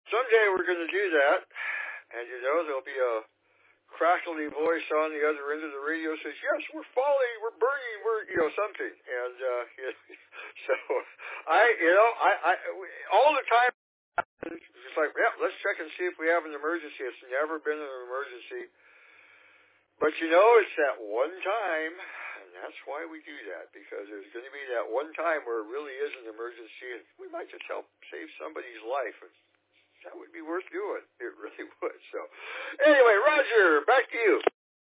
Someday we're going to do that, and there'll be a crackly voice on the other end of the radio says, "Yes, we're falling, we're burning, we're something." And so I all the time it's just like, yeah, let's check and see if we have an emergency. It's never been an emergency, but it's that one time, and that's why we do that, because there's going to be that one time where it really is an emergency, and we might just help save somebody's life. That would be worth doing. It really would. So, anyway, Roger, back to you.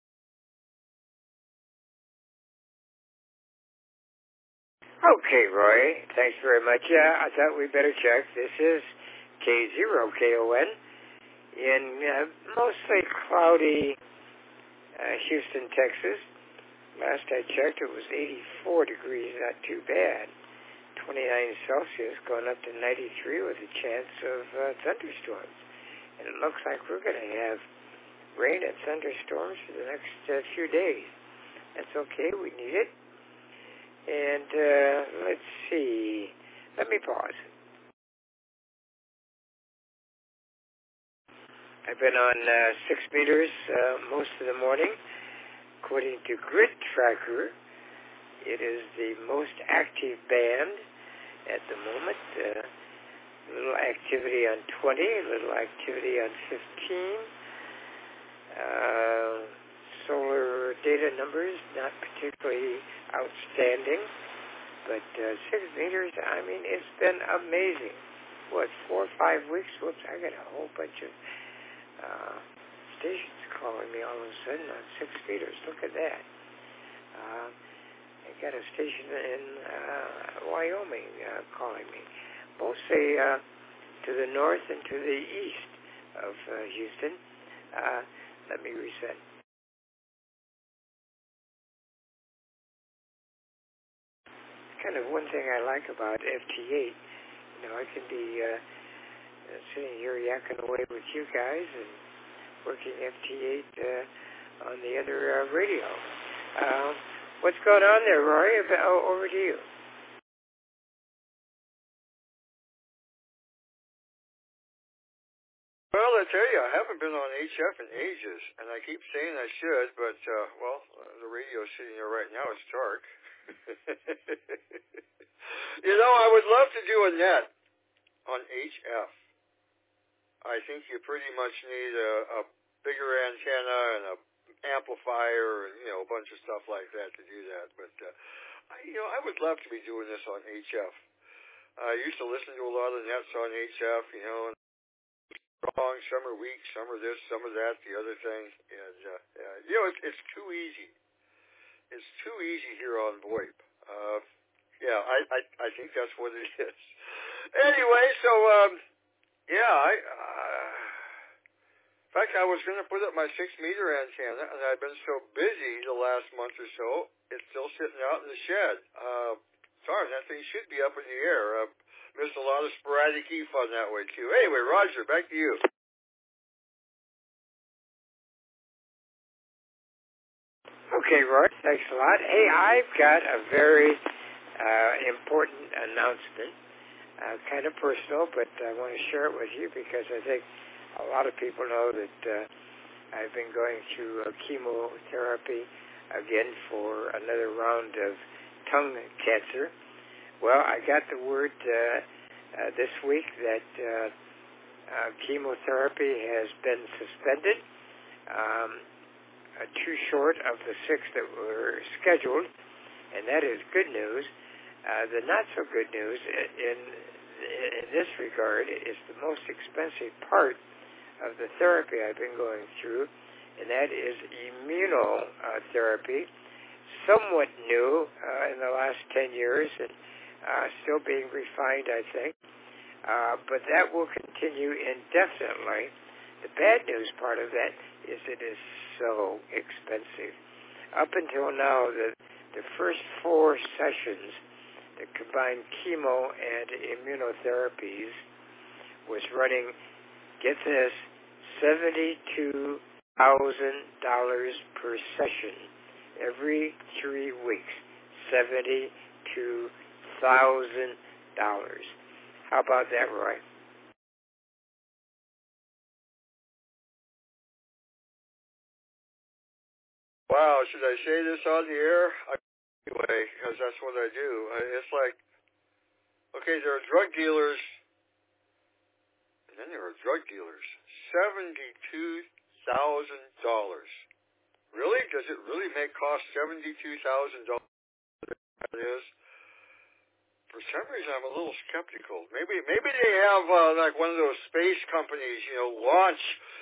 Okay, Roy. Thanks very much. Yeah, I thought we better check. This is K0KON in mostly cloudy Houston, Texas. Last I checked, it was 84 degrees, not too bad. 29 Celsius, going up to 93 with a chance of thunderstorms. And it looks like we're going to have rain and thunderstorms for the next few days. That's okay. We need it. And let's see. Let me pause. I've been on 6 meters most of the morning. According to Grid Tracker, it is the most active band at the moment. Little activity on 20, little activity on 15. Solar data numbers not particularly outstanding, but 6 meters, I mean, it's been amazing. What, 4 or 5 weeks? Whoops, I got a whole bunch of stations calling me all of a sudden on 6 meters. Look at that. I got a station in Wyoming calling me, mostly to the north and to the east of Houston. Let me reset. Kind of one thing I like about FT8, I can be sitting here yakking away with you guys and working FT8 on the other radio. What's going on there, Roy? Over to you. Well, I tell you, I haven't been on HF in ages, and I keep saying I should, but, the radio's sitting there right now. It's dark. I would love to do a net on HF. I think you pretty much need a bigger antenna and a amplifier and, a bunch of stuff like that to do that. But, I would love to be doing this on HF. I used to listen to a lot of nets on HF, and wrong, some are weak, some are this, some are that, the other thing. And, it's too easy. It's too easy here on VoIP. I think that's what it is. Anyway, so, in fact, I was going to put up my 6-meter antenna, and I've been so busy the last month or so, it's still sitting out in the shed. Darn, that thing should be up in the air. Missed a lot of sporadic EF on that way, too. Anyway, Roger, back to you. Okay, Roy, thanks a lot. Hey, I've got a very important announcement, kind of personal, but I want to share it with you because I think a lot of people know that I've been going through chemotherapy again for another round of tongue cancer. Well, I got the word this week that chemotherapy has been suspended. Too short of the 6 that were scheduled, and that is good news. The not-so-good news in this regard is the most expensive part of the therapy I've been going through, and that is immunotherapy, somewhat new in the last 10 years, and still being refined, I think, but that will continue indefinitely. The bad news part of that is it is so expensive. Up until now, the first 4 sessions that combined chemo and immunotherapies was running, get this, $72,000 per session every 3 weeks. $72,000. How about that, Roy? wow, should I say this on the air? Anyway, because that's what I do. It's like, okay, there are drug dealers, and then there are drug dealers. $72,000. Really? Does it really cost $72,000? It is. For some reason, I'm a little skeptical. Maybe they have like one of those space companies, launch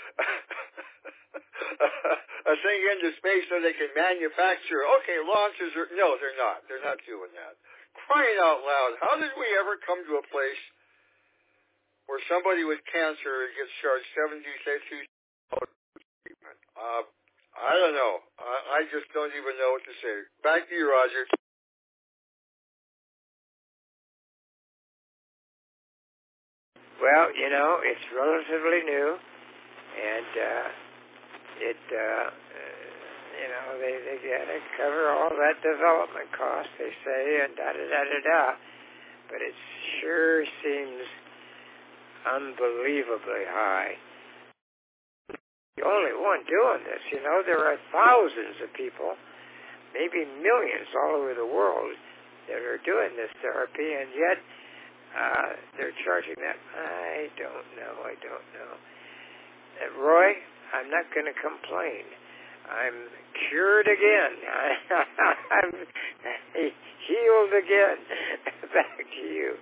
a thing into space so they can manufacture. Okay, launches are no, they're not. They're not doing that. Crying out loud! How did we ever come to a place where somebody with cancer gets charged $72,000 treatment? I don't know. I just don't even know what to say. Back to you, Roger. Well, it's relatively new, and they gotta cover all that development cost, they say, and da-da-da-da-da. But it sure seems unbelievably high. The only one doing this, there are thousands of people, maybe millions all over the world that are doing this therapy, and yet they're charging that. I don't know. Roy, I'm not going to complain. I'm cured again. I'm healed again. Back to you.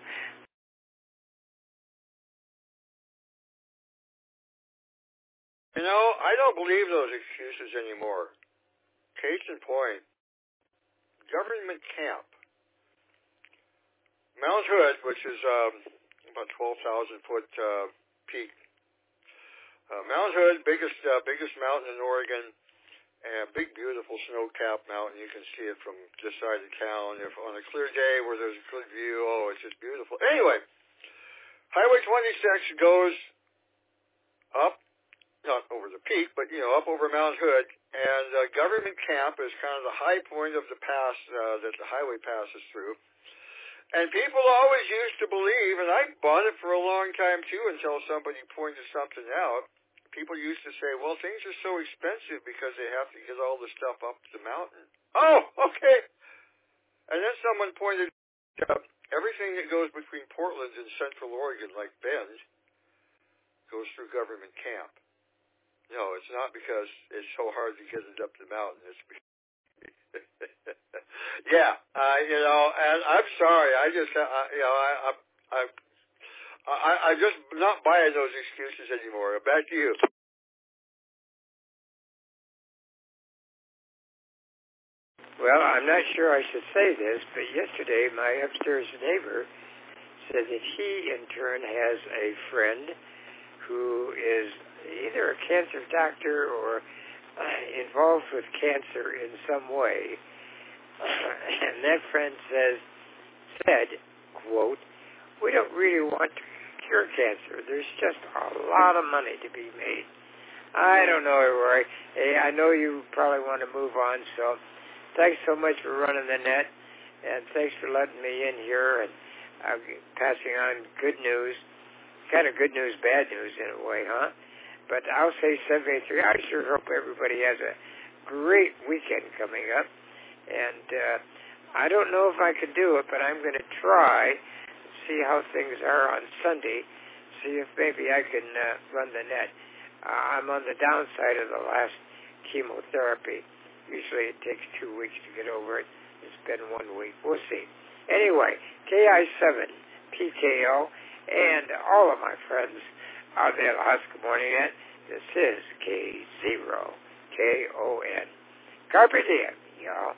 I don't believe those excuses anymore. Case in point, government camp. Mount Hood, which is about 12,000-foot peak. Mount Hood, biggest mountain in Oregon, and big, beautiful snow-capped mountain. You can see it from this side of town. If on a clear day where there's a good view, it's just beautiful. Anyway, Highway 26 goes up, not over the peak, but, up over Mount Hood, and government camp is kind of the high point of the pass that the highway passes through. And people always used to believe, and I bought it for a long time too until somebody pointed something out. People used to say, well, things are so expensive because they have to get all the stuff up the mountain. Oh, okay. And then someone pointed out everything that goes between Portland and Central Oregon, like Bend, goes through government camp. No, it's not because it's so hard to get it up the mountain. It's because yeah, and I'm sorry. I just, I'm just not buying those excuses anymore. Back to you. Well, I'm not sure I should say this, but yesterday my upstairs neighbor said that he, in turn, has a friend who is either a cancer doctor or involved with cancer in some way. And that friend said, quote, we don't really want to cure cancer. There's just a lot of money to be made. I don't know, Roy. Hey, I know you probably want to move on, so thanks so much for running the net, and thanks for letting me in here and passing on good news. Kind of good news, bad news in a way, huh? But I'll say 783. I sure hope everybody has a great weekend coming up. And I don't know if I can do it, but I'm going to try, see how things are on Sunday, see if maybe I can run the net. I'm on the downside of the last chemotherapy. Usually it takes 2 weeks to get over it. It's been 1 week. We'll see. Anyway, KI7, PKO, and all of my friends out there at Alaska Morning Net, this is K0KON. Carpe diem, y'all.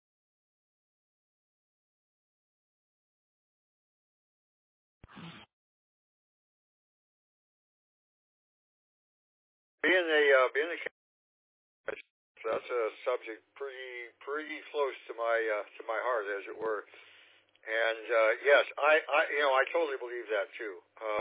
Being a that's a subject pretty close to my heart, as it were. And yes, I totally believe that too.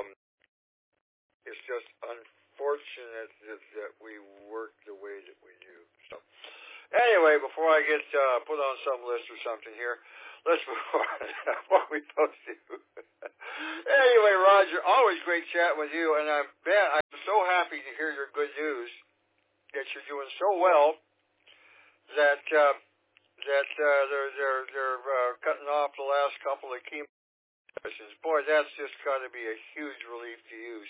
It's just unfortunate that we work the way that we do. So anyway, before I get put on some list or something here, let's move on. What are we supposed to do? Anyway, Roger, always great chatting with you, and I'm so happy to hear your good news that you're doing so well that they're cutting off the last couple of chemo sessions. Boy, that's just got to be a huge relief to you.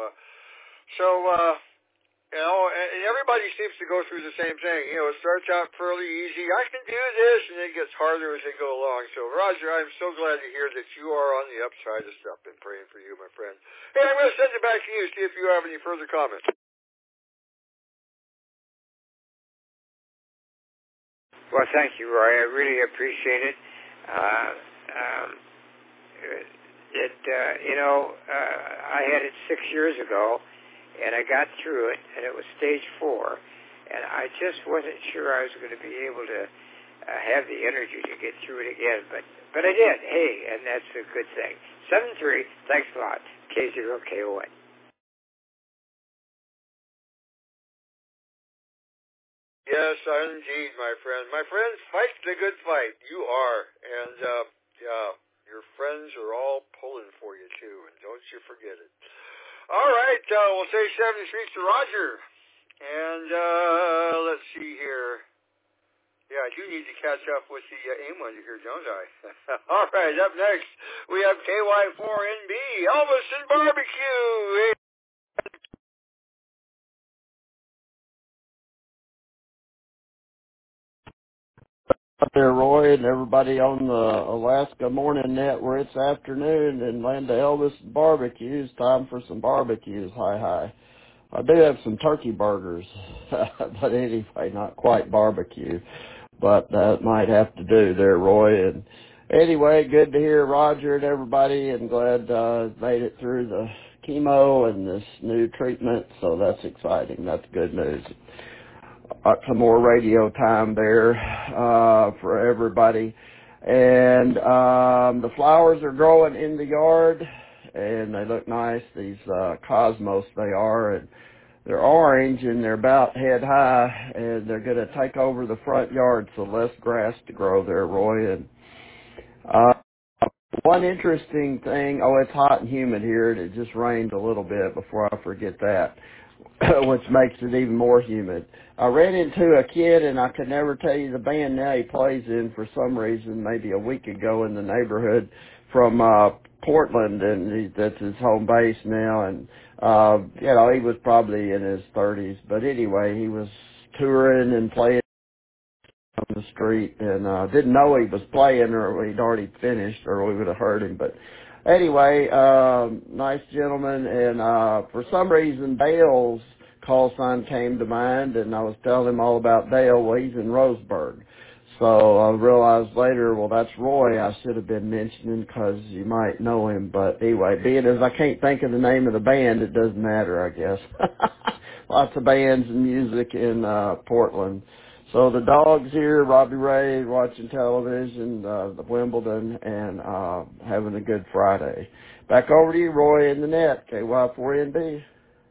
And everybody seems to go through the same thing. It starts out fairly easy. I can do this, and it gets harder as they go along. So, Roger, I'm so glad to hear that you are on the upside of stuff. Been praying for you, my friend. Hey, I'm going to send it back to you, see if you have any further comments. Well, thank you, Roy. I really appreciate it. I had it 6 years ago, and I got through it, and it was stage 4, and I just wasn't sure I was going to be able to have the energy to get through it again, but I did. Hey, and that's a good thing. 7-3, thanks a lot. K0KON. Yes, indeed, my friend. My friend, fight the good fight. You are, and your friends are all pulling for you too, and don't you forget it. All right, we'll say 73 to Roger. And let's see here. Yeah, I do need to catch up with the AIM one here, don't I? All right, up next, we have KY4NB, Elvis and Barbecue. Hey. Up there, Roy, and everybody on the Alaska Morning Net where it's afternoon and land to Elvis barbecues. Time for some barbecues. Hi. I do have some turkey burgers, but anyway, not quite barbecue. But that might have to do there, Roy. And anyway, good to hear Roger and everybody, and glad made it through the chemo and this new treatment. So that's exciting. That's good news. Some more radio time there for everybody. And the flowers are growing in the yard, and they look nice. These cosmos they are, and they're orange, and they're about head high, and they're going to take over the front yard, so less grass to grow there, Roy. And one interesting thing, it's hot and humid here, and it just rained a little bit before I forget that. Which makes it even more humid. I ran into a kid, and I could never tell you the band now he plays in for some reason, maybe a week ago in the neighborhood from Portland, and that's his home base now. And, he was probably in his 30s. But anyway, he was touring and playing on the street, and didn't know he was playing or he'd already finished or we would have heard him. But anyway, nice gentleman, and for some reason Dale's call sign came to mind, and I was telling him all about Dale. Well, he's in Roseburg. So I realized later, well, that's Roy I should have been mentioning because you might know him. But anyway, being as I can't think of the name of the band, it doesn't matter, I guess. Lots of bands and music in Portland. So the dog's here, Robbie Ray, watching television, the Wimbledon, and having a good Friday. Back over to you, Roy, in the net, KY4NB.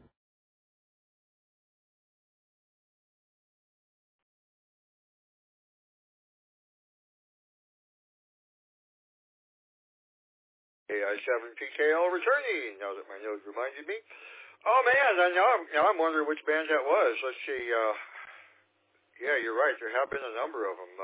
KI7PKL returning, now that my note reminded me. Oh, man, now I'm wondering which band that was. Let's see. Yeah, you're right. There have been a number of them.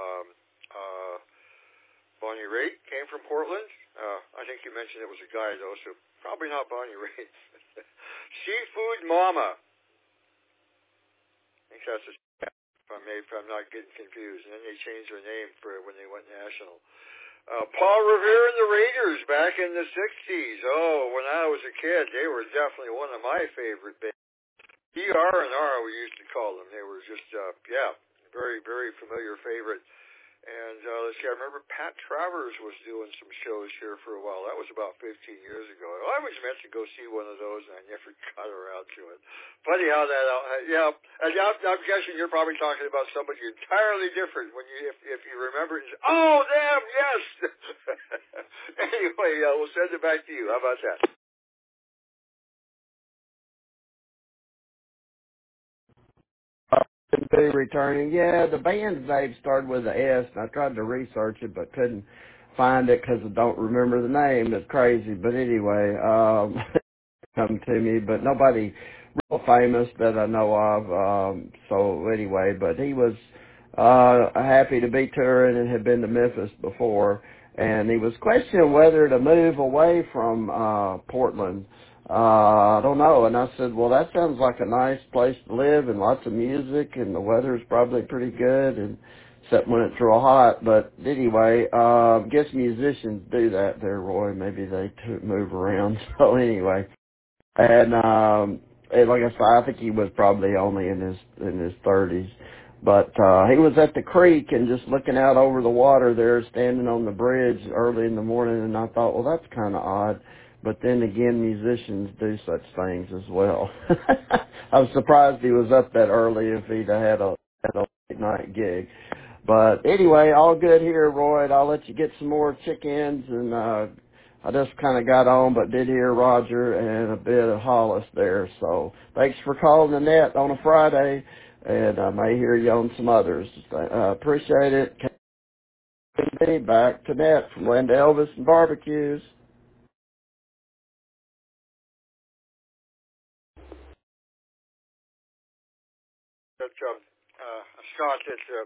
Bonnie Raitt came from Portland. I think you mentioned it was a guy, though, so probably not Bonnie Raitt. Seafood Mama. I think that's if I'm not getting confused. And then they changed their name for when they went national. Paul Revere and the Raiders back in the 60s. Oh, when I was a kid, they were definitely one of my favorite bands. ER&R, we used to call them. They were just, very, very familiar favorite. And let's see, I remember Pat Travers was doing some shows here for a while. That was about 15 years ago. I was meant to go see one of those, and I never got around to it. Funny how that, and I'm guessing you're probably talking about somebody entirely different when you, if you remember it. Oh, them, yes! Anyway, we'll send it back to you. How about that? Be returning. Yeah, the band's name started with an S, and I tried to research it but couldn't find it because I don't remember the name. It's crazy, but anyway, come to me, but nobody real famous that I know of. So anyway, but he was happy to be touring and had been to Memphis before. And he was questioning whether to move away from Portland. I don't know. And I said, well, that sounds like a nice place to live and lots of music and the weather's probably pretty good, and except when it's real hot. But anyway, guess musicians do that there, Roy. Maybe they move around. So anyway, and like I said, I think he was probably only in his 30s. But he was at the creek and just looking out over the water there, standing on the bridge early in the morning, and I thought, well, that's kind of odd. But then again, musicians do such things as well. I was surprised he was up that early if he'd had a late night gig. But anyway, all good here, Roy. I'll let you get some more chickens, and I just kind of got on, but did hear Roger and a bit of Hollis there. So thanks for calling the net on a Friday, and I may hear you on some others. Appreciate it. Back to net from Linda Elvis and Barbecues. But, Scott,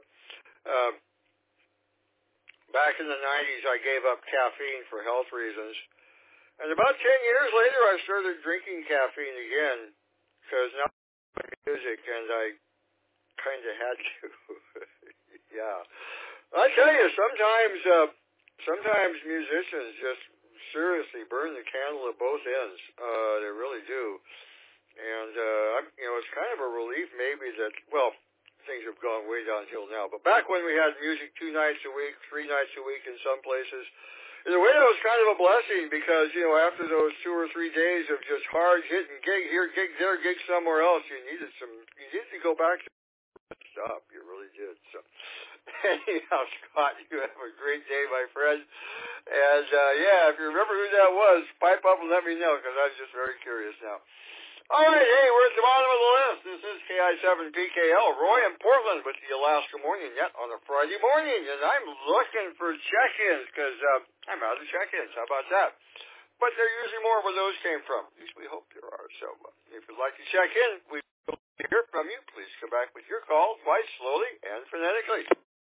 back in the 90s, I gave up caffeine for health reasons. And about 10 years later, I started drinking caffeine again because now I like music, and I kind of had to. Yeah. I tell you, sometimes musicians just seriously burn the candle at both ends. They really do. And, it's kind of a relief maybe that, well, things have gone way downhill now. But back when we had music 2 nights a week, 3 nights a week in some places, in a way that was kind of a blessing because, after those 2 or 3 days of just hard hitting gig here, gig there, gig somewhere else, you needed to go back to stop. You really did. So, anyhow, Scott, you have a great day, my friend. And, if you remember who that was, pipe up and let me know because I was just very curious now. All right, hey, we're at the bottom of the list. This is KI7PKL, Roy in Portland with the Alaska Morning Net on a Friday morning, and I'm looking for check-ins because I'm out of check-ins. How about that? But they're usually more where those came from. At least we hope there are. So if you'd like to check in, we'd love to hear from you. Please come back with your call twice, slowly and phonetically.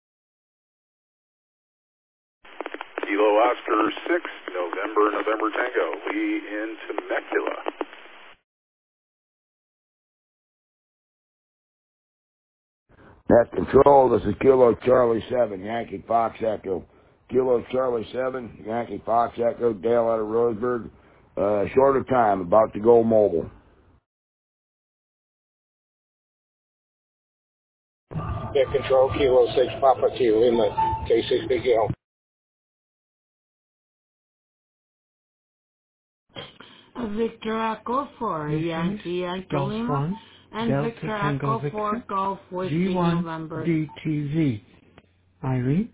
Kilo Oscar 6, November Tango, Lee in Temecula. Net control, this is Kilo Charlie 7, Yankee Fox Echo. Kilo Charlie 7, Yankee Fox Echo, Dale out of Roseburg. Short of time, about to go mobile. Net control, Kilo 6, Papa Kilo, Lima, K6 Big L. Victor Echo 4, Yankee Lima, and Delta Victor Tango Echo 4, Victor, Golf Whiskey G1 November. DTZ. Irene?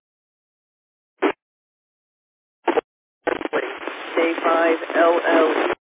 K5LL